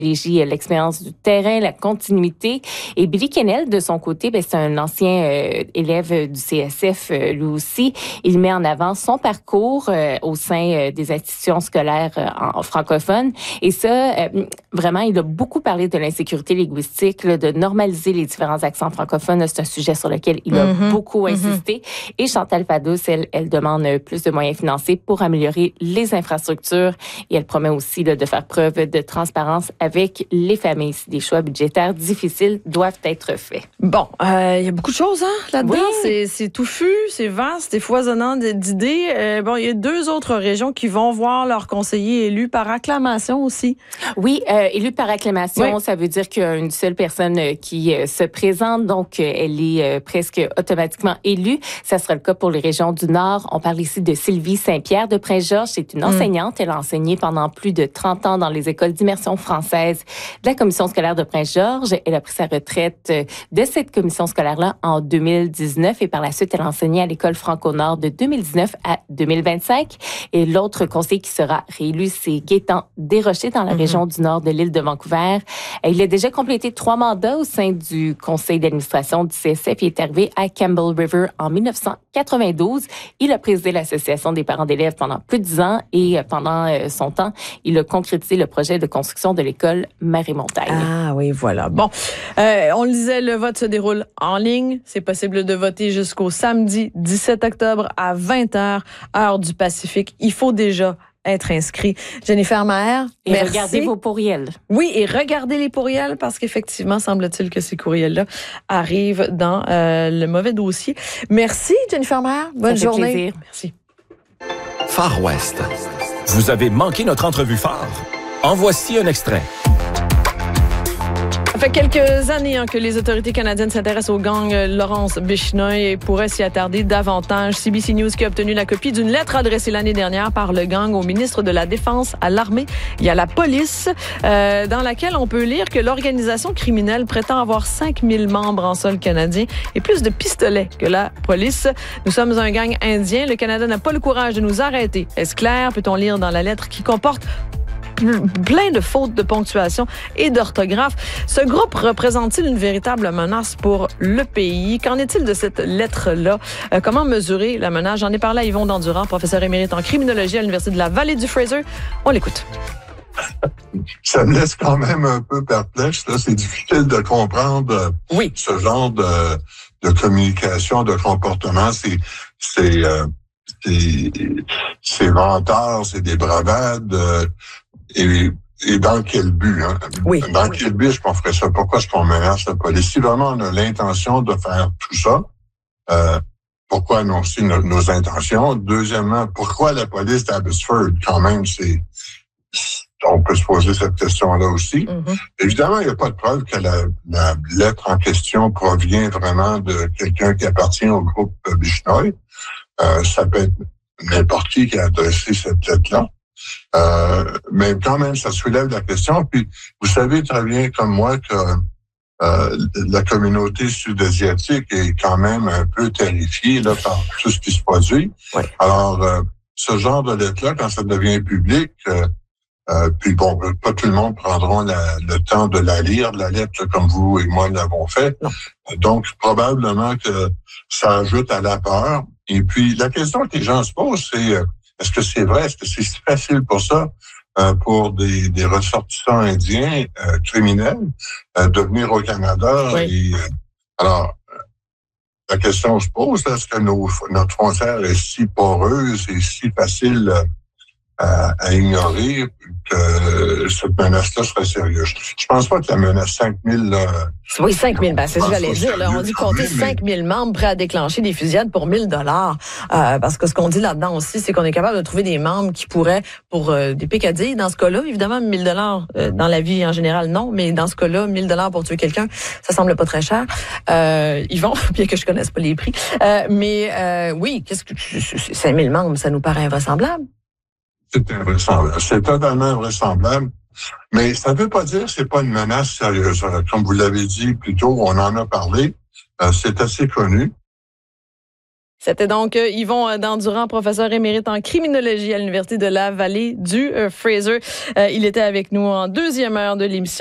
l'expérience du terrain, la continuité. Et Billy Kennel, de son côté, c'est un ancien élève du CSF, lui aussi. Il met en avant son parcours au sein des institutions scolaires en francophones. Et ça, vraiment, il a beaucoup parlé de l'insécurité linguistique, là, de normaliser les différents accents francophones. C'est un sujet sur lequel il a beaucoup insisté. Et Chantal Fados, elle demande plus de moyens financiers pour améliorer les infrastructures. Et elle promet aussi là, de faire preuve de transparence avec les familles si des choix budgétaires difficiles doivent être faits. Bon, il y a beaucoup de choses là-dedans. Oui. C'est touffu, c'est vaste, c'est foisonnant d'idées. Bon, il y a 2 autres régions qui vont voir leurs conseillers élus par acclamation aussi. Oui, élus par acclamation, ça veut dire qu'il y a une seule personne qui se présente, donc elle est presque automatiquement élue. Ça sera le cas pour les régions du Nord. On parle ici de Sylvie Saint-Pierre de Prince-Georges. C'est une enseignante. Elle a enseigné pendant plus de 30 ans dans les écoles d'immersion française de la commission scolaire de Prince-Georges. Elle a pris sa retraite de cette commission scolaire-là en 2019 et par la suite, elle a enseigné à l'école Franco-Nord de 2019 à 2025. Et l'autre conseiller qui sera réélu, c'est Gaétan Desrochers dans la région du Nord de l'île de Vancouver. Il a déjà complété 3 mandats au sein du conseil d'administration du CSF. Il est arrivé à Campbell River en 1992. Il a présidé l'association des parents d'élèves pendant plus de 10 ans et pendant son temps, il a concrétisé le projet de construction de l'école Marie-Montagne. Ah oui, voilà. Bon, on le disait, le vote se déroule en ligne. C'est possible de voter jusqu'au samedi 17 octobre à 20h, heure du Pacifique. Il faut déjà être inscrit. Jennifer Maher, et merci. Regardez vos courriels. Oui, et regardez les courriels parce qu'effectivement, semble-t-il que ces courriels-là arrivent dans le mauvais dossier. Merci, Jennifer Maher. Bonne journée. Plaisir. Merci. Far West. Vous avez manqué notre entrevue phare? En voici un extrait. Ça fait quelques années que les autorités canadiennes s'intéressent au gang Laurence Bishnoi et pourraient s'y attarder davantage. CBC News qui a obtenu la copie d'une lettre adressée l'année dernière par le gang au ministre de la Défense, à l'armée et à la police, dans laquelle on peut lire que l'organisation criminelle prétend avoir 5000 membres en sol canadien et plus de pistolets que la police. Nous sommes un gang indien. Le Canada n'a pas le courage de nous arrêter. Est-ce clair? Peut-on lire dans la lettre qui comporte plein de fautes de ponctuation et d'orthographe. Ce groupe représente-t-il une véritable menace pour le pays? Qu'en est-il de cette lettre-là? Comment mesurer la menace? J'en ai parlé à Yvon Dandurand, professeur émérite en criminologie à l'Université de la Vallée-du-Fraser. On l'écoute. Ça me laisse quand même un peu perplexe. Là. C'est difficile de comprendre ce genre de communication, de comportement. C'est vantard, c'est des bravades. Et dans quel but? Hein? Oui. Dans quel but est-ce qu'on ferait ça? Pourquoi est-ce qu'on menace la police? Si vraiment on a l'intention de faire tout ça, pourquoi annoncer nos intentions? Deuxièmement, pourquoi la police d'Abbotsford? Quand même, on peut se poser cette question-là aussi. Évidemment, il n'y a pas de preuve que la lettre en question provient vraiment de quelqu'un qui appartient au groupe Bishnoi. Ça peut être n'importe qui a adressé cette lettre-là. Mais quand même, ça soulève la question. Puis, vous savez très bien comme moi que la communauté sud-asiatique est quand même un peu terrifiée là, par tout ce qui se produit. Oui. Alors, ce genre de lettre-là, quand ça devient public, puis bon, pas tout le monde prendront le temps de la lire, la lettre comme vous et moi l'avons fait. Non. Donc, probablement que ça ajoute à la peur. Et puis, la question que les gens se posent, c'est est-ce que c'est vrai? Est-ce que c'est si facile pour ça, pour des ressortissants indiens criminels, de venir au Canada? Oui. Et, alors, la question se pose, est-ce que notre frontière est si poreuse et si facile à ignorer que cette menace-là serait sérieuse? Je pense pas que la menace 5000... Oui, 5000, c'est ce que j'allais dire. Là, on dit compter 5000 membres prêts à déclencher des fusillades pour $1000. Parce que ce qu'on dit là-dedans aussi, c'est qu'on est capable de trouver des membres qui pourraient, pour des pécadilles, dans ce cas-là, évidemment, $1000 dans la vie en général, non, mais dans ce cas-là, $1000 pour tuer quelqu'un, ça semble pas très cher. Yvon, bien que je connaisse pas les prix. Oui, 5000 membres, ça nous paraît invraisemblable. C'est invraisemblable. C'est totalement invraisemblable. Mais ça ne veut pas dire que c'est pas une menace sérieuse. Comme vous l'avez dit plus tôt, on en a parlé. C'est assez connu. C'était donc Yvon Dandurand, professeur émérite en criminologie à l'Université de la Vallée du Fraser. Il était avec nous en deuxième heure de l'émission.